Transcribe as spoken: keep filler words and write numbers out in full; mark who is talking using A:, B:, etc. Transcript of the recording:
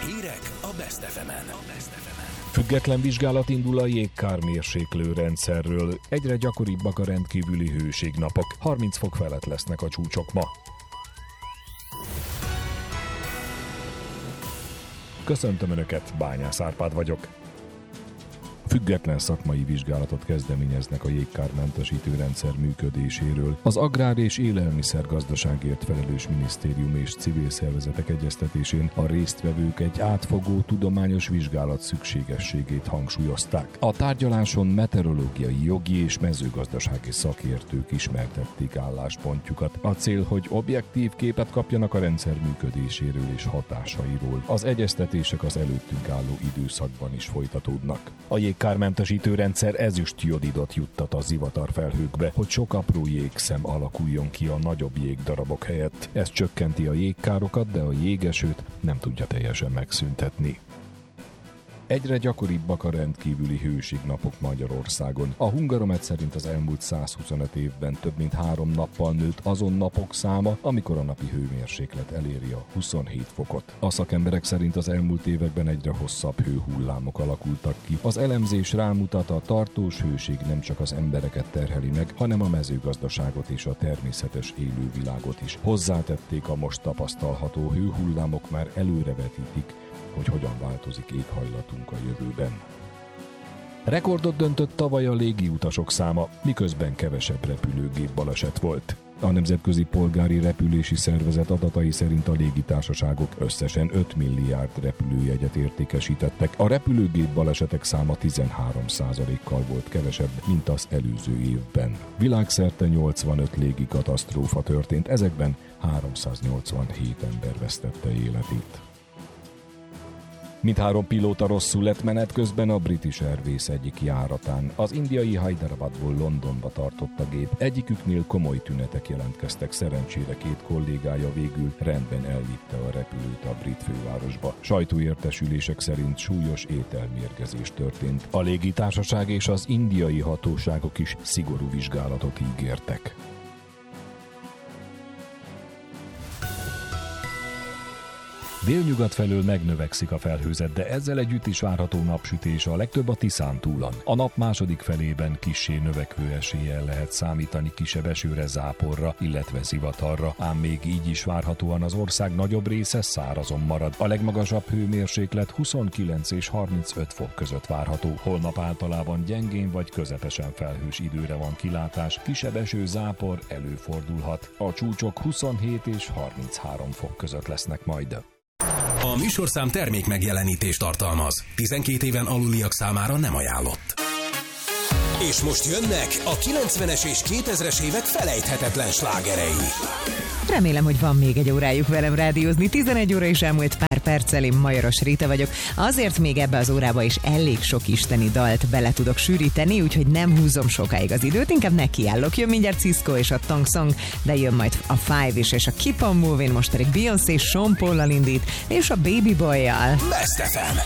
A: Hírek a Best ef emen.
B: Független vizsgálat indul a jégkár mérséklő rendszerről. Egyre gyakoribbak a rendkívüli hőségnapok. harminc fok felett lesznek a csúcsok ma. Köszöntöm Önöket, Bányász Árpád vagyok. Független szakmai vizsgálatot kezdeményeznek a jégkármentesítő rendszer működéséről. Az Agrár- és Élelmiszergazdaságért felelős minisztérium és civil szervezetek egyeztetésén a résztvevők egy átfogó tudományos vizsgálat szükségességét hangsúlyozták. A tárgyaláson meteorológiai, jogi és mezőgazdasági szakértők ismertették álláspontjukat. A cél, hogy objektív képet kapjanak a rendszer működéséről és hatásairól. Az egyeztetések az előttünk álló időszakban is folytatódnak. A jégkármentesítő rendszer ezüstjodidot juttat a zivatarfelhőkbe, hogy sok apró jégszem alakuljon ki a nagyobb jégdarabok helyett. Ez csökkenti a jégkárokat, de a jégesőt nem tudja teljesen megszüntetni. Egyre gyakoribbak a rendkívüli hőségnapok Magyarországon. A Hungaromet szerint az elmúlt százhuszonöt évben több mint három nappal nőtt azon napok száma, amikor a napi hőmérséklet eléri a huszonhét fokot. A szakemberek szerint az elmúlt években egyre hosszabb hőhullámok alakultak ki. Az elemzés rámutat, a tartós hőség nem csak az embereket terheli meg, hanem a mezőgazdaságot és a természetes élővilágot is. Hozzátették, a most tapasztalható hőhullámok már előrevetítik, hogy hogyan változik éghajlatunk a jövőben. Rekordot döntött tavaly a légiutasok száma, miközben kevesebb repülőgép baleset volt. A Nemzetközi Polgári Repülési Szervezet adatai szerint a légitársaságok összesen öt milliárd repülőjegyet értékesítettek. A repülőgép balesetek száma tizenhárom százalékkal volt kevesebb, mint az előző évben. Világszerte nyolcvanöt légi katasztrófa történt, ezekben háromszáznyolcvanhét ember vesztette életét. Mindhárom pilóta rosszul lett menet közben a British Airways egyik járatán. Az indiai Hyderabadból Londonba tartott a gép. Egyiküknél komoly tünetek jelentkeztek, szerencsére két kollégája végül rendben elvitte a repülőt a brit fővárosba. Sajtóértesülések szerint súlyos ételmérgezés történt. A légitársaság és az indiai hatóságok is szigorú vizsgálatot ígértek. Délnyugat felől megnövekszik a felhőzet, de ezzel együtt is várható napsütés, a legtöbb a Tiszántúlon. A nap második felében kissé növekvő eséllyel lehet számítani kisebb esőre, záporra, illetve zivatarra, ám még így is várhatóan az ország nagyobb része szárazon marad. A legmagasabb hőmérséklet huszonkilenc és harmincöt fok között várható. Holnap általában gyengén vagy közepesen felhős időre van kilátás, kisebb eső, zápor előfordulhat. A csúcsok huszonhét és harminchárom fok között lesznek majd.
A: A műsorszám termék megjelenítést tartalmaz. tizenkét éven aluliak számára nem ajánlott. És most jönnek a kilencvenes és kétezres évek felejthetetlen slágerei.
C: Remélem, hogy van még egy órájuk velem rádiózni. tizenegy óra is elmúlt pár perccel, én Majoros Rita vagyok. Azért még ebbe az órába is elég sok isteni dalt bele tudok sűríteni, úgyhogy nem húzom sokáig az időt, inkább nekiállok. Jön mindjárt Cisco és a Tong Song, de jön majd a Five is és a Keep on Moving, most pedig Beyoncé Sean Paul-lal indít, és a Baby Boy-jal.
A: Best ef em.